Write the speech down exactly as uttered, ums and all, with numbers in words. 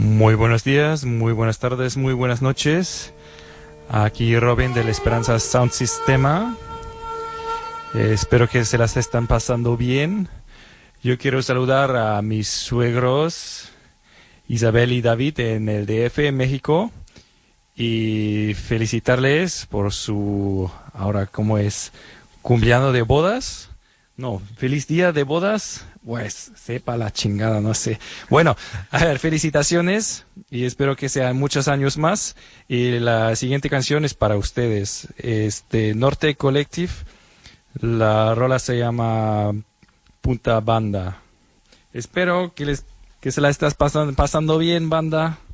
Muy buenos días, muy buenas tardes, muy buenas noches. Aquí Robin de la Esperanza Sound Sistema. Eh, espero que se las están pasando bien. Yo quiero saludar a mis suegros Isabel y David en el D F, en México, y felicitarles por su, ahora, ¿cómo es? Cumpleaños de bodas. No, feliz día de bodas. Pues sepa la chingada, no sé. Bueno, a ver, felicitaciones y espero que sean muchos años más. Y la siguiente canción es para ustedes. Este, Norte Collective. La rola se llama Punta Banda. Espero que les que se la estás pasando, pasando bien, banda.